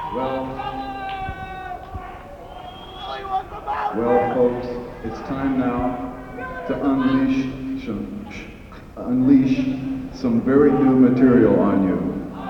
Well, well, folks, it's time now to unleash some very new material on you.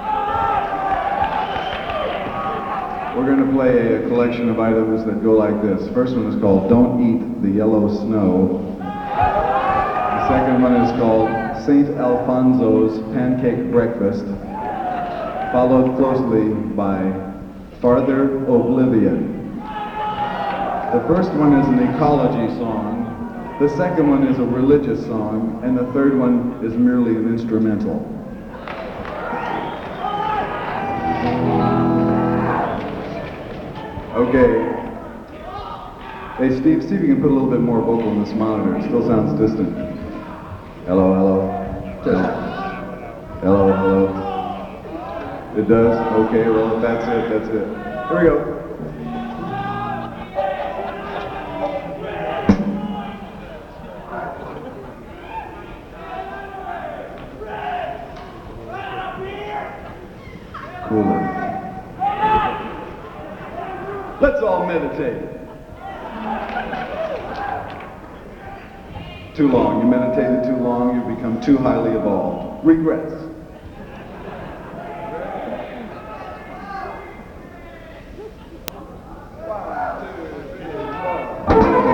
We're going to play a collection of items that go like this. First one is called Don't Eat the Yellow Snow. The second one is called St. Alfonso's Pancake Breakfast, followed closely by Farther Oblivion. The first one is an ecology song, the second one is a religious song, and the third one is merely an instrumental. Okay. Hey Steve, see if you can put a little bit more vocal in this monitor. It still sounds distant. Hello, hello. Just hello, hello. It does? Okay, well that's it, that's it. Here we go. Cooler. Let's all meditate. Too long. You meditated too long, you become too highly evolved. Regrets.